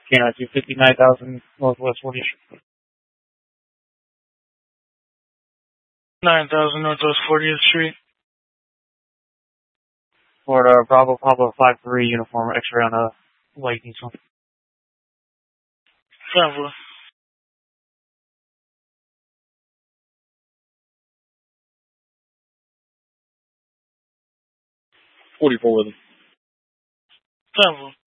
Canada 259,000 Northwest 40th. 9,000 Northwest 40th Street. Florida, Bravo Pablo 5-3, uniform, X-ray on a light diesel. 7-4. 44 with him. 7-4.